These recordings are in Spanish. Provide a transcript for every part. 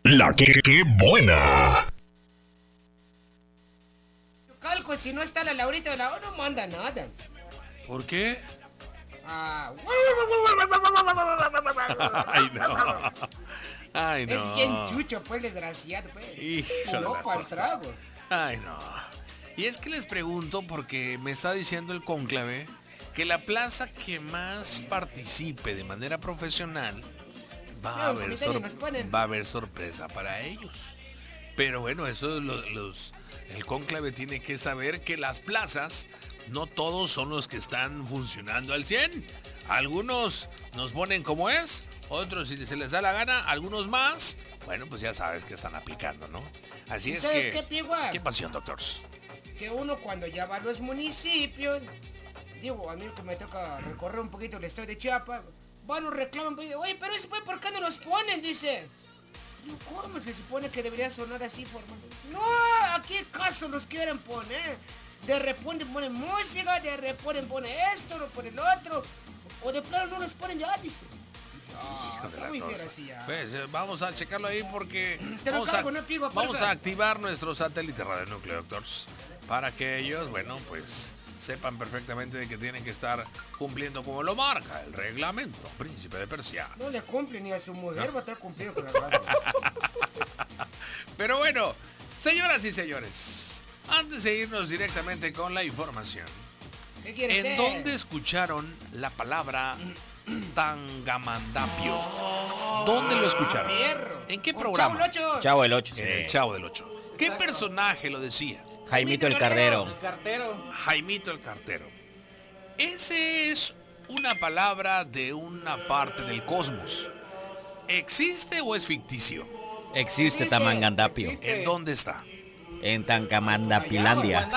La que buena. Calco, si no está la Laurita de la O, no manda nada. ¿Por qué? Ah, Ay, no. Ay, no. es bien chucho, pues, desgraciado, pues. Hijo Y de no la para el tostada. trago. Ay, no. Y es que les pregunto porque me está diciendo el cónclave que la plaza que más participe de manera profesional va a haber, va a haber sorpresa para ellos. Pero bueno, eso el cónclave tiene que saber que las plazas no todos son los que están funcionando al 100. Algunos nos ponen como es, otros si se les da la gana, algunos más. Bueno, pues ya sabes que están aplicando, ¿no? Así es ¿Sabes que... qué, Pigua? ¿Qué pasión, doctores? Que uno cuando ya va a los municipios, digo, a mí que me toca recorrer un poquito el estado de Chiapas, van y reclaman, pues, oye, pero eso, pues, ¿por qué no los ponen? Dice. Digo, ¿cómo se supone que debería sonar así, formal? No, aquí acaso los quieren poner. De repente ponen música, de repente ponen esto, no ponen el otro, o de plano no los ponen ya, dice. Hijo de Está la muy cosa. fiel así ya. Pues, vamos a checarlo ahí porque Te lo vamos, cargo, no, Pigo, vamos porfa. a activar nuestro satélite radionúcleo, doctores, para que ellos, bueno, pues sepan perfectamente de que tienen que estar cumpliendo como lo marca el reglamento, príncipe de Persia. No le cumple ni a su mujer, va a estar cumpliendo con la radio. Pero bueno, señoras y señores, antes de irnos directamente con la información, ¿Qué quiere ¿en usted? dónde escucharon la palabra tangamandapio? ¿Dónde lo escucharon? Perro. ¿En qué Con programa? Chavo el Ocho. Chavo el 8. En el Chavo del 8. ¿Qué personaje lo decía? Jaimito el Carrero. Jaimito el Cartero. Ese es una palabra de una parte del cosmos. ¿Existe o es ficticio? Existe Tamangandapio. ¿En dónde está? En Tancamandapilandia.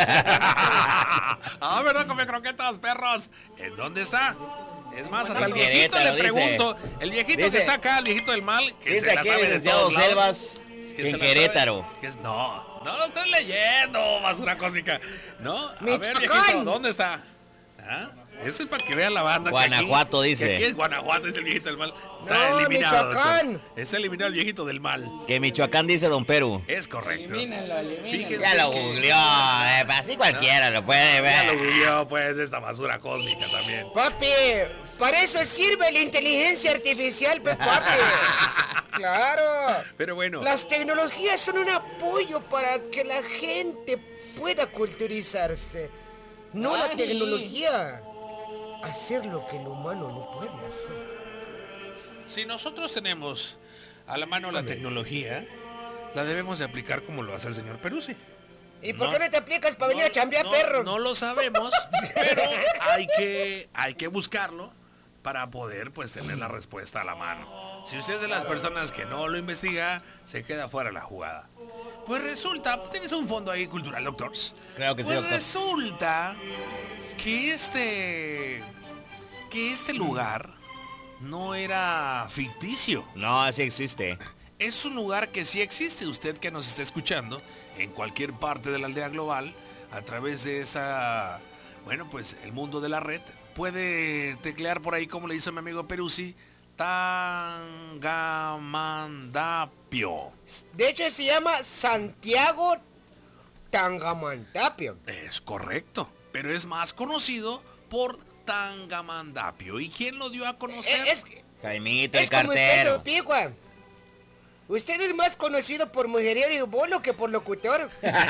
Ah, ¿verdad? Come croquetas, perros. ¿En dónde está? Es más, hasta el Querétaro, viejito le dice. pregunto. El viejito Dice. que está acá, el viejito del mal, que Dice se la aquí sabe el de licenciado todos lados, Selvas que en se la Querétaro. sabe, que es, no lo estoy leyendo, basura cósmica. No, a ver, Michoacán. viejito, ¿dónde está? ¿Ah? Eso es para que vean la banda. Guanajuato, que dice. aquí es Guanajuato, es el viejito del mal. Está No, eliminado. Michoacán. Doctor. Está eliminado el viejito del mal. Que Michoacán dice Don Perú. Es correcto. Fíjense Ya lo que- googleó. Así cualquiera lo puede Ya lo ver. googleó, pues, de esta basura cósmica también. Papi, para eso sirve la inteligencia artificial, pues, papi. Claro. Pero bueno. Las tecnologías son un apoyo para que la gente pueda culturizarse. No la tecnología. Hacer lo que el humano no puede hacer. Si nosotros tenemos a la mano la tecnología, la debemos de aplicar como lo hace el señor Peruzzi. ¿Y por qué no te aplicas para venir a chambear, perro? No lo sabemos, pero hay que buscarlo para poder pues tener la respuesta a la mano. Si usted es de las personas que no lo investiga, se queda fuera de la jugada. Pues resulta, tienes un fondo ahí cultural, doctores. Claro que sí, Pues doctor. resulta que este lugar no era ficticio. No, así existe. Es un lugar que sí existe. Usted que nos está escuchando en cualquier parte de la aldea global, a través de esa, bueno, pues el mundo de la red, puede teclear por ahí, como le hizo mi amigo Peruzzi, Tangamandapio. De hecho, se llama Santiago Tangamandapio. Es correcto, pero es más conocido por Tangamandapio. ¿Y quién lo dio a conocer? Jaimito el Es como usted, Cartero. don Pigua. Usted es más conocido por mujeriero y bolo que por locutor.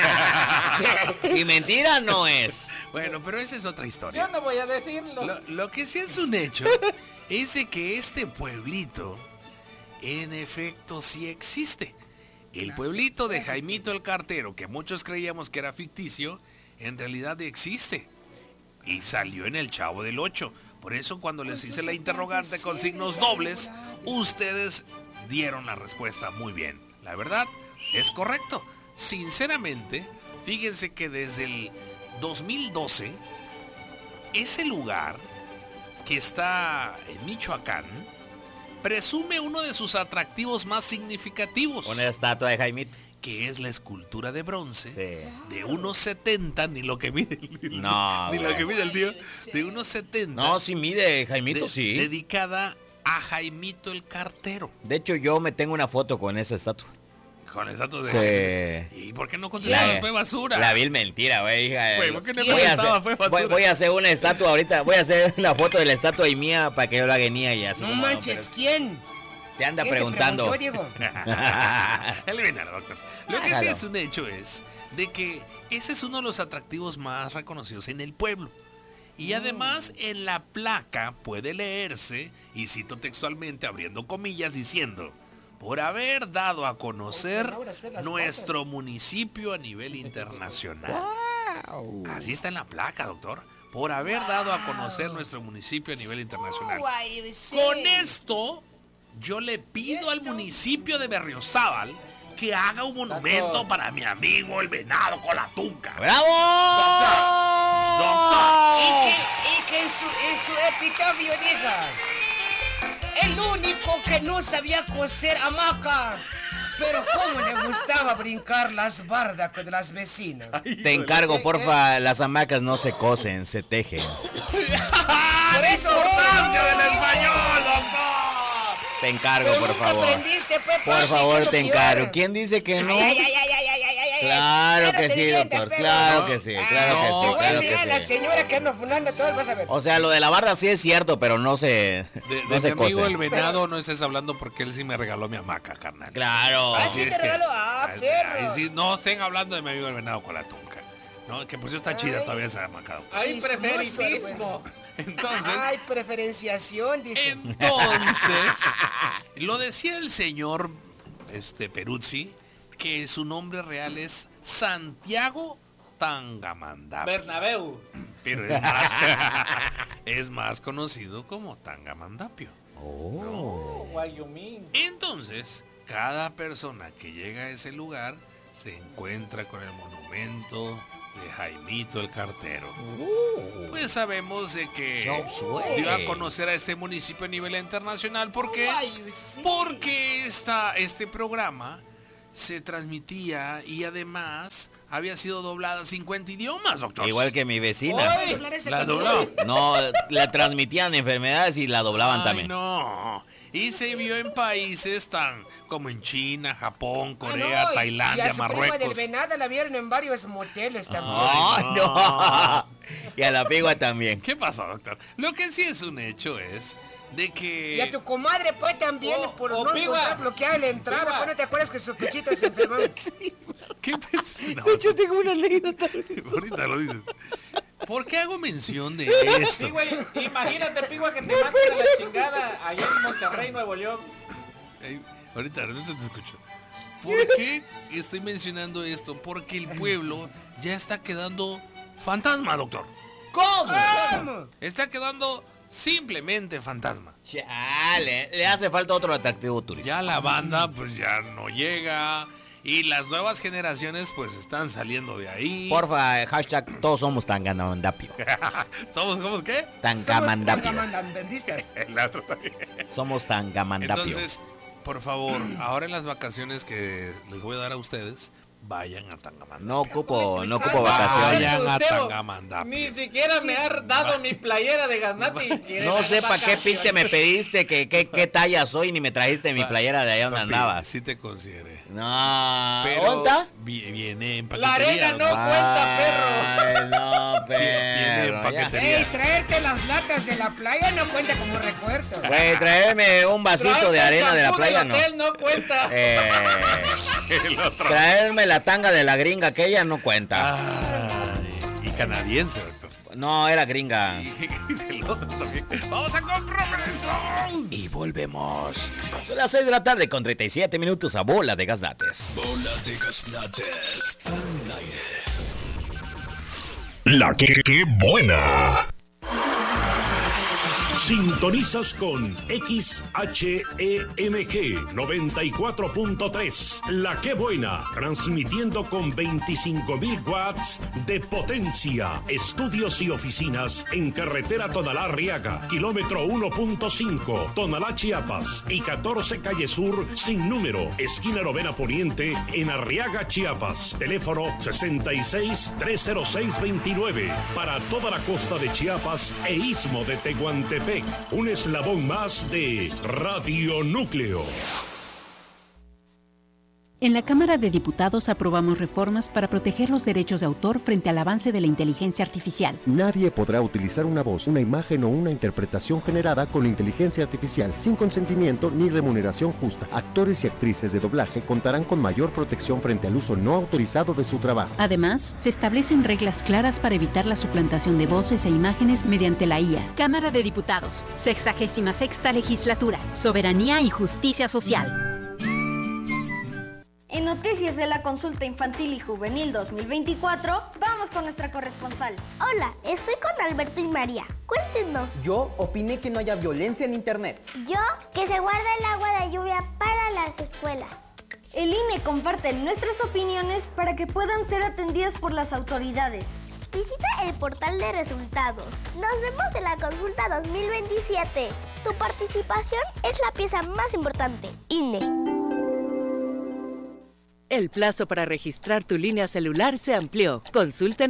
Y mentira no es. Bueno, pero esa es otra historia. Yo no voy a decirlo. Lo que sí es un hecho es de que este pueblito, en efecto, sí existe. El pueblito de Jaimito el Cartero, que muchos creíamos que era ficticio, en realidad existe. Y salió en el Chavo del 8. Por eso cuando les hice la interrogante con signos dobles, ustedes dieron la respuesta muy bien. La verdad, es correcto. Sinceramente, fíjense que desde el 2012, ese lugar que está en Michoacán presume uno de sus atractivos más significativos, Una estatua de Jaimito. que es la escultura de bronce Sí. de 1.70, ni lo que mide No, ni lo que mide el tío, de 1.70. No, sí mide Jaimito, sí. Dedicada a Jaimito el Cartero. De hecho, yo me tengo una foto con esa estatua. Con el dato de... Sí. ¿Y por qué no contestaron? Fue basura. La vil mentira, güey, hija. Güey, ¿por qué no contestaba? Fue basura. Voy a hacer una estatua ahorita. Voy a hacer la foto de la estatua y mía para que yo la haga mía y así. No como, manches, pero ¿quién? te anda ¿Quién preguntando. te preguntó, Diego? Elimínalo, doctor. Lo que sí Hágalo. es un hecho es de que ese es uno de los atractivos más reconocidos en el pueblo. Y además en la placa puede leerse, y cito textualmente abriendo comillas diciendo, por haber dado a conocer Aunque no abras las nuestro municipio a nivel internacional. Así está en la placa, doctor. Por haber dado a conocer nuestro municipio a nivel internacional. Guay, sí. Con esto, yo le pido al municipio de Berriozábal que haga un monumento para mi amigo el venado con la tunca. ¡Bravo! Doctor. Y que en su epitafio diga, el único que no sabía coser hamaca, pero cómo le gustaba brincar las bardas de las vecinas. Te encargo, porfa, las hamacas no se cosen, se tejen. Por eso, ¡Importancia del español, doctor! Te encargo, pero por nunca favor. aprendiste, Pepa, Por ¿qué favor, es lo te peor? encargo. ¿Quién dice que no? Ay. Claro Ya no que te sí, diviertas, doctor. perro. Claro que sí, claro Te que sí, voy a claro enseñar a la que sí. señora que anda funando todos, vas a ver. O sea, lo de la barda sí es cierto, pero no se De no mi se amigo cose. el venado no estés hablando porque él sí me regaló mi hamaca, carnal. Claro. Ah, sí es te que- regalo. Ah, Ay, perro. ay, sí, no estén hablando de mi amigo el venado con la tunca. No, que por cierto está chida Ay. todavía esa hamaca, doctor. Hay preferitismo. Entonces, Hay preferenciación, dice. entonces, lo decía el señor Peruzzi, que su nombre real es Santiago Tangamandapio. Bernabéu. Pero es más, es más conocido como Tangamandapio. Oh, Wyoming. Entonces, cada persona que llega a ese lugar se encuentra con el monumento de Jaimito el Cartero. Pues sabemos de que dio a conocer a este municipio a nivel internacional. ¿Por qué? Ay, sí. Porque este programa se transmitía y además había sido doblada a 50 idiomas, doctor. Igual que mi vecina. Ay, La dobló. No, le transmitían enfermedades y la doblaban Ay, también. no. Y se vio en países tan como en China, Japón, Ah, Corea, no, y Tailandia, a su prima del Marruecos. venado la vieron en varios moteles también. Ay, no. Y a la pigua también. ¿Qué pasó, doctor? Lo que sí es un hecho es de que... Y a tu comadre pues también por no Pigua. encontrar bloqueada la entrada. Pigua. Pues no te acuerdas que sus pechitos se enfermaron. ¿Qué no, Yo tengo una anécdota. ahorita lo dices. ¿Por qué hago mención de esto? Sí, güey, imagínate, Pigua, que te manden a la chingada allá en Monterrey, Nuevo León. Ahorita te escucho. ¿Por qué estoy mencionando esto? Porque el pueblo ya está quedando fantasma, doctor. ¿Cómo? Está quedando simplemente fantasma. Chale, le hace falta otro atractivo turístico. Ya la banda pues ya no llega y las nuevas generaciones pues están saliendo de ahí. Porfa, hashtag todos somos tangamandapio. ¿Somos qué? Tangamandapio. Tangamandapio. El otro también. Somos tangamandapio. Entonces, por favor, ahora en las vacaciones que les voy a dar a ustedes, vayan a Tangamandapio. No ocupo Vayan vacaciones. Vayan a Lucero, Tangamandapio. Ni siquiera me ha dado mi playera de Gaznati. No sé para qué pinte me pediste, qué talla soy, ni me trajiste mi playera de allá donde Papi, andabas. Sí te consideré. No, Pero ¿onta? viene en La arena paquetería. no cuenta, perro. Ay, no, Viene en perro. ya. paquetería. Ey, traerte las latas de la playa no cuenta como recuerdo. Güey, traerme un vasito de arena de la playa, no. Hotel no cuenta. El otro. Traerme la tanga de la gringa, aquella no cuenta. Ay, y canadiense, doctor. No, era gringa. El otro también. Vamos a compromisos. Y volvemos. Son las 6 de la tarde con 37 minutos a Bola de Gaznates. Bola de gaznates al aire. La que buena. Sintonizas con XHEMG 94.3. La que buena. Transmitiendo con 25.000 watts de potencia. Estudios y oficinas en carretera Tonalá-Arriaga, kilómetro 1.5, Tonalá, Chiapas. Y 14 calle Sur sin número, esquina Novena Poniente en Arriaga, Chiapas. Teléfono 66-306-29. Para toda la costa de Chiapas e Istmo de Tehuantepec. Ecatepec, un eslabón más de Radio Núcleo. En la Cámara de Diputados aprobamos reformas para proteger los derechos de autor frente al avance de la inteligencia artificial. Nadie podrá utilizar una voz, una imagen o una interpretación generada con inteligencia artificial sin consentimiento ni remuneración justa. Actores y actrices de doblaje contarán con mayor protección frente al uso no autorizado de su trabajo. Además, se establecen reglas claras para evitar la suplantación de voces e imágenes mediante la IA. Cámara de Diputados, 66ª Legislatura, Soberanía y Justicia Social. En noticias de la consulta infantil y juvenil 2024, vamos con nuestra corresponsal. Hola, estoy con Alberto y María. Cuéntenos. Yo opiné que no haya violencia en internet. Yo, que se guarda el agua de lluvia para las escuelas. El INE comparte nuestras opiniones para que puedan ser atendidas por las autoridades. Visita el portal de resultados. Nos vemos en la consulta 2027. Tu participación es la pieza más importante. INE. El plazo para registrar tu línea celular se amplió. Consulta en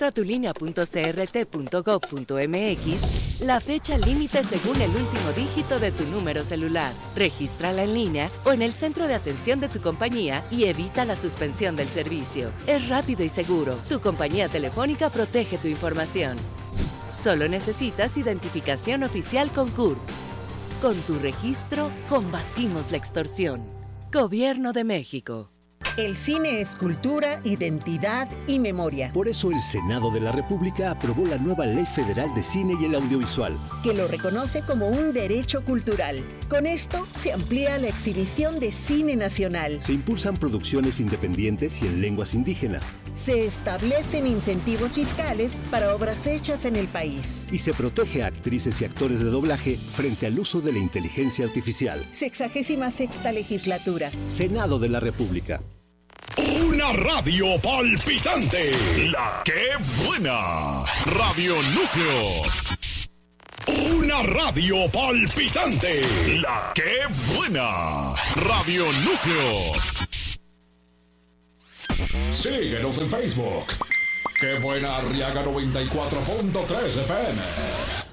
registratulínea.crt.gov.mx la fecha límite según el último dígito de tu número celular. Regístrala en línea o en el centro de atención de tu compañía y evita la suspensión del servicio. Es rápido y seguro. Tu compañía telefónica protege tu información. Solo necesitas identificación oficial con CURP. Con tu registro, combatimos la extorsión. Gobierno de México. El cine es cultura, identidad y memoria. Por eso el Senado de la República aprobó la nueva Ley Federal de Cine y el Audiovisual, que lo reconoce como un derecho cultural. Con esto se amplía la exhibición de cine nacional. Se impulsan producciones independientes y en lenguas indígenas. Se establecen incentivos fiscales para obras hechas en el país. Y se protege a actrices y actores de doblaje frente al uso de la inteligencia artificial. 66ª Legislatura. Senado de la República. Una radio palpitante. La que buena. Radio Núcleo. Una radio palpitante. La que buena. Radio Núcleo. Síguenos en Facebook. Qué buena Arriaga 94.3 FM.